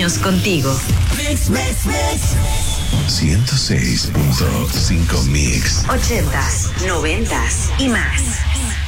años contigo. Mix, mix, mix. 106.5 Mix. 80s, 90s y más.